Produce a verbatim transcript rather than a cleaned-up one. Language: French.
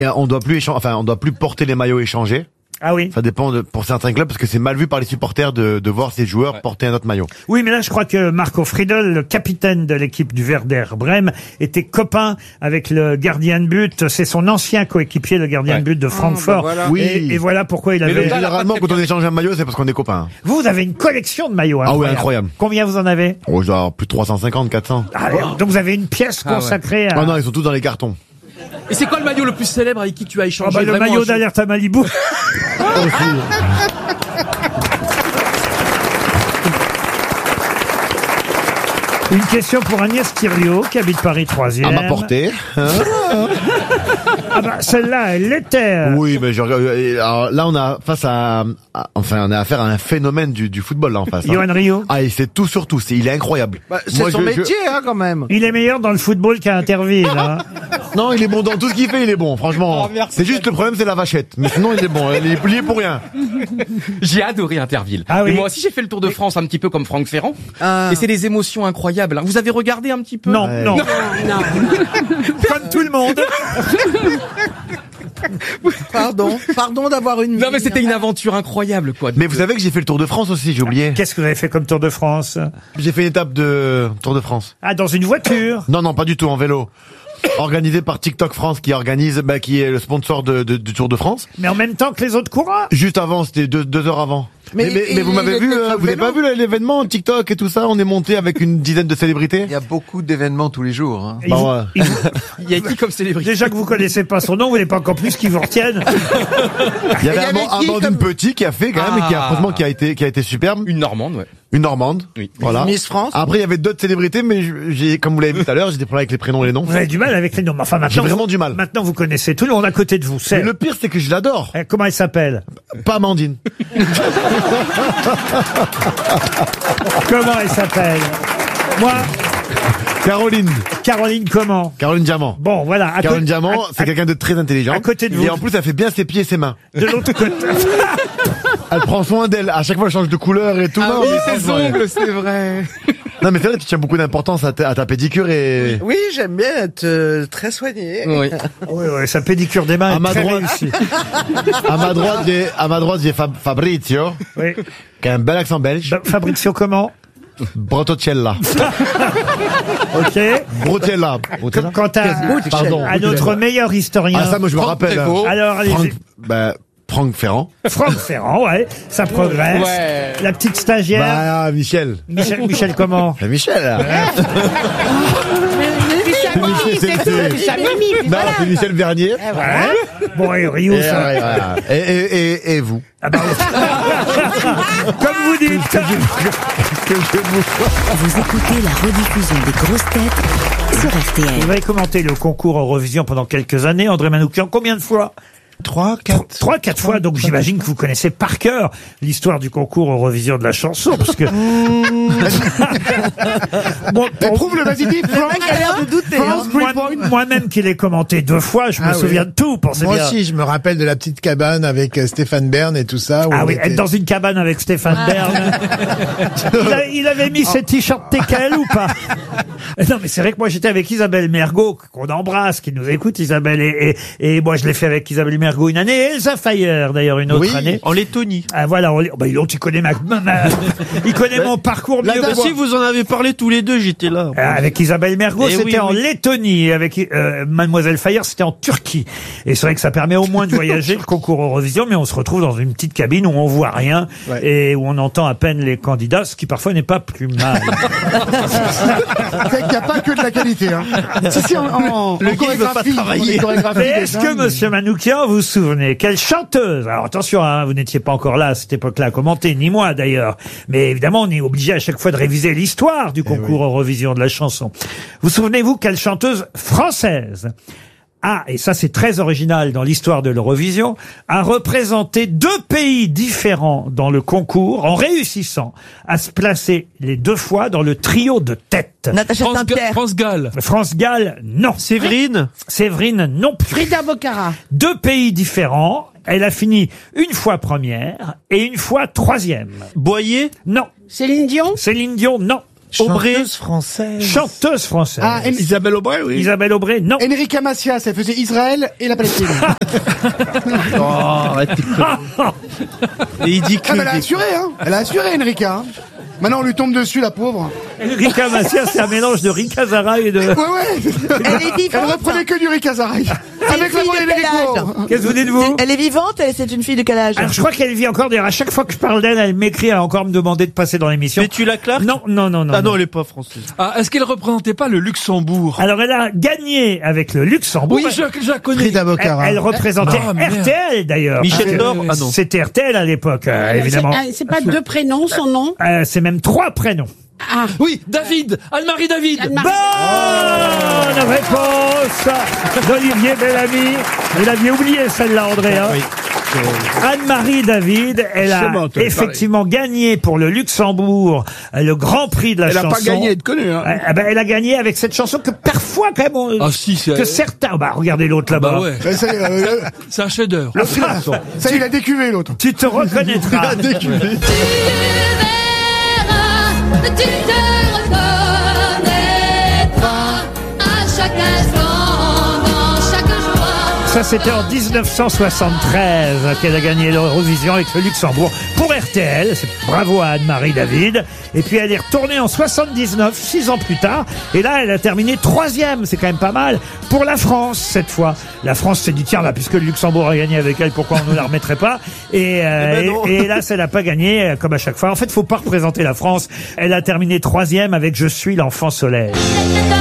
Et on doit plus échanger, enfin, on doit plus porter les maillots échangés. Ah oui. Ça dépend de, pour certains clubs, parce que c'est mal vu par les supporters de, de voir ces joueurs ouais. porter un autre maillot. Oui, mais là, je crois que Marco Friedel, le capitaine de l'équipe du Werder Brême, était copain avec le gardien de but. C'est son ancien coéquipier, le gardien ouais. de but de Francfort. Ah, bah voilà. Oui. Et, et voilà pourquoi il avait... Généralement, quand on échange un maillot, c'est parce qu'on est copains. Vous, vous avez une collection de maillots. Ah oui, incroyable. Combien vous en avez? Oh, genre plus de trois cent cinquante, quatre cents. Ah, wow. Donc vous avez une pièce consacrée ah, ouais. à... Ah non, ils sont tous dans les cartons. Et c'est quoi le maillot le plus célèbre avec qui tu as échangé? Ah bah, le maillot d'Alerte à Malibu. Une question pour Agnès Thiriot, qui habite Paris troisième. À ma portée. Hein ah bah, celle-là, elle l'était. Oui, mais je, alors là, on a face à, à, enfin, on a affaire à un phénomène du, du football, là, en face. Johan hein. Rio. Ah, il fait tout sur tout. C'est, il est incroyable. Bah, c'est Moi, son je, métier, je... hein, quand même. Il est meilleur dans le football qu'à Interville, hein. Non, il est bon dans tout ce qu'il fait, il est bon, franchement. Oh, c'est juste le problème, c'est la vachette. Mais sinon, il est bon. Il est plié pour rien. J'ai adoré Interville. Ah oui. Et moi aussi, j'ai fait le Tour de France un petit peu comme Franck Ferrand. Ah. Et c'est des émotions incroyables. Vous avez regardé un petit peu? Non, ouais. non. non. non. Comme tout le monde. Pardon, pardon d'avoir une... Non mais c'était une aventure incroyable quoi. Mais vous savez que j'ai fait le Tour de France aussi, j'ai oublié. Qu'est-ce que vous avez fait comme Tour de France? J'ai fait une étape de Tour de France. Ah, dans une voiture? Non, non, pas du tout, en vélo. Organisé par TikTok France qui organise, bah, qui est le sponsor de, de, du Tour de France. Mais en même temps que les autres coureurs? Juste avant, c'était deux, deux heures avant. Mais, mais, mais, mais vous m'avez vu, euh, vous n'avez pas vu l'événement TikTok et tout ça? On est monté avec une dizaine de célébrités. Il y a beaucoup d'événements tous les jours. Hein. Bah, ouais. il, il y a qui comme célébrité? Déjà que vous connaissez pas son nom, vous voulez pas encore plus qu'ils vous retiennent. Il y avait Amandine comme... Petit qui a fait quand même ah. et qui a franchement qui a été qui a été superbe. Une Normande, ouais. Une Normande. Oui. Voilà. Miss France. Après, il y avait d'autres célébrités, mais j'ai, comme vous l'avez vu tout à l'heure, j'ai des problèmes avec les prénoms et les noms. Vous avez du mal avec les noms. Enfin, maintenant. J'ai vraiment vous, du mal. Maintenant, vous connaissez tout le monde à côté de vous. C'est... Mais le pire, c'est que je l'adore. Eh, comment elle s'appelle? Pas Amandine. Comment elle s'appelle? Moi. Caroline. Caroline comment? Caroline Diamant. Bon, voilà. À Caroline co- Diamant, à, c'est à, quelqu'un de très intelligent. À côté de vous. Et en plus, elle fait bien ses pieds et ses mains. De l'autre côté. Elle prend soin d'elle. À chaque fois, elle change de couleur et tout. Ah non, oui, mais ses ongles, c'est vrai. Non, mais c'est vrai, tu tiens beaucoup d'importance à ta, à ta pédicure et... Oui, j'aime bien être euh, très soigné. Oui. Oui, oui, sa pédicure des mains à est ma très droite, réussie. À ma droite, j'ai, à ma droite, j'ai Fab, Fabrizio. Oui. Qui a un bel accent belge. Bah, Fabrizio comment? Brotocella. Ok. Brotella. Brotella. Quant à, Pardon. à notre meilleur historien. Ah, ça, moi, je me rappelle. Prévost. Alors, allez. Franck, bah, Franck Ferrand. Franck Ferrand, ouais. Ça progresse. Ouais. La petite stagiaire. Bah, Michel. Michel, Michel comment? Bah, Michel, là. C'est Michel, c'est, c'est, non, c'est Michel Vernier. Ouais. Bon, et Rio, Et, ça. ouais, voilà. et, et, et, et vous. Ah bah, comme vous dites. Que je, que je vous... Vous écoutez la rediffusion des grosses têtes sur R T L. Vous avez commenté le concours Eurovision pendant quelques années, André Manoukian. Combien de fois? Trois, quatre. Trois, quatre fois. Donc j'imagine que vous connaissez par cœur l'histoire du concours Eurovision de la chanson, parce que. Bon, pour... Prouve le vas-y, dis, Franck. a l'air de douter. Moi, moi, moi-même qui l'ai commenté deux fois, je me Ah souviens oui. de tout. Pensez Moi bien. aussi, je me rappelle de la petite cabane avec euh, Stéphane Bern et tout ça. où Ah on oui, était- être dans une cabane avec Stéphane Bern. il, a- il avait mis ses t-shirts T K L ou pas? Non, mais c'est vrai que moi j'étais avec Isabelle Mergo, qu'on embrasse, qui nous écoute, Isabelle, et, et, et moi je l'ai fait avec Isabelle Mergo une année, et Elsa Fayer d'ailleurs une autre Oui, année. En Lettonie. Ah voilà, on, bah, l'autre il connaît ma, ma- ma- il connaît mon parcours mieux que moi. Si vous en avez parlé tous les deux, j'étais là. Euh, Avec Isabelle Mergo, Eh c'était oui, en oui. Lettonie, et avec euh, Mademoiselle Fayer, c'était en Turquie. Et c'est vrai que ça permet au moins de voyager le concours Eurovision, mais on se retrouve dans une petite cabine où on voit rien Ouais. et où on entend à peine les candidats, ce qui parfois n'est pas plus mal. C'est qu'il n'y a pas que de la qualité. Hein. Si, si, en, en, Le en gars, il veut pas chorégraphie, travailler. en chorégraphie Mais des est-ce dingues. que, monsieur Manoukian, vous vous souvenez, quelle chanteuse, alors attention, hein, vous n'étiez pas encore là à cette époque-là à commenter, ni moi d'ailleurs, mais évidemment, on est obligé à chaque fois de réviser l'histoire du concours Eurovision de la chanson. Vous souvenez-vous quelle chanteuse française a, et ça c'est très original dans l'histoire de l'Eurovision, a représenté deux pays différents dans le concours en réussissant à se placer les deux fois dans le trio de tête. Natacha France, Ga- Saint-Pierre. France Gall. France Gall, non. Séverine. Séverine, non plus. Frida Bocara. Deux pays différents. Elle a fini une fois première et une fois troisième. Boyer. Non. Céline Dion. Céline Dion, non. Aubray. Chanteuse française. Chanteuse française. Ah, En- Isabelle Aubray, oui. Isabelle Aubray, non. Enrica Macias, elle faisait Israël et la Palestine. Oh, arrête tes conneries. Et il dit que... Ah, mais elle a des- assuré, hein. Elle a assuré, Enrica. hein. Maintenant, on lui tombe dessus, la pauvre. Rika Macias, c'est un mélange de Rika Zara et de... Ouais, ouais. Elle est vivante. Elle reprenait que du Ricazaraï. C'est une Avec la fille voix de quel âge? Qu'est-ce que vous dites, vous? Elle est vivante, elle- c'est une fille de quel âge? Alors, je crois qu'elle vit encore. D'ailleurs, à chaque fois que je parle d'elle, elle m'écrit, elle a encore me demander de passer dans l'émission. Mais tu la Clark? Non, non, non, non. Ah non, elle est pas française. Ah, est-ce qu'elle représentait pas le Luxembourg? Alors, elle a gagné avec le Luxembourg. Oui, je, je la connais. Frida Elle, Bocara. elle représentait Ah, merde. R T L, d'ailleurs. Michel Parce que Thor? Ah non. C'était R T L à l'époque, euh, évidemment. C'est, ah, c'est pas deux prénoms, son nom? Euh, c'est même trois prénoms. Ah, Oui, David, Anne-Marie David. Anne-Marie. Bonne réponse d'Olivier Bellamy. Vous l'aviez oublié celle-là, André. Hein Anne-Marie David, elle a Justement, t'en effectivement gagné pour le Luxembourg euh, le Grand Prix de la Elle a chanson. pas gagné, être connue, hein. Euh, eh ben, elle a gagné avec cette chanson que parfois quand même on- Ah si, c'est... que certains. Bah regardez l'autre là-bas. Bah ouais, Ouais, ça y est, euh, c'est un chef-d'œuvre. l'autre, il a- ça y est, il a décuvé, l'autre. Tu te reconnaîtras. Tu verras, tu te reconnaîtras à chaque instant, dans chaque joie. Ça, c'était en dix-neuf cent soixante-treize qu'elle a gagné l'Eurovision avec le Luxembourg pour R T L. C'est bravo à Anne-Marie David. Et puis elle est retournée en soixante-dix-neuf, six ans plus tard. Et là, elle a terminé troisième. C'est quand même pas mal pour la France cette fois. La France s'est dit tiens là, puisque le Luxembourg a gagné avec elle, pourquoi on ne la remettrait pas? Et, euh, Eh ben non. et, et là, elle n'a pas gagné euh, comme à chaque fois. En fait, faut pas représenter la France. Elle a terminé troisième avec Je suis l'enfant soleil.